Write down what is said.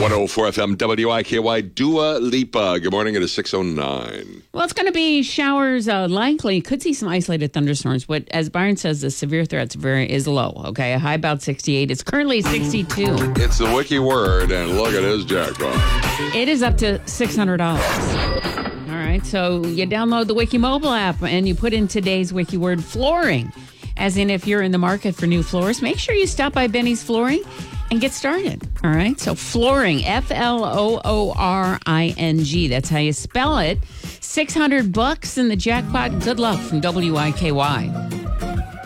104 FM WIKY, Dua Lipa. Good morning. It is 6:09. Well, it's going to be showers likely. Could see some isolated thunderstorms, but as Byron says, the severe threat is low. Okay, a high about 68. It's currently 62. It's the wiki word, and look at his jackpot. It is up to $600. All right, so you download the Wiki mobile app and you put in today's wiki word flooring. As in, if you're in the market for new floors, make sure you stop by Benny's Flooring and get started. All right. So flooring, Flooring. That's how you spell it. $600 in the jackpot. Good luck from WIKY.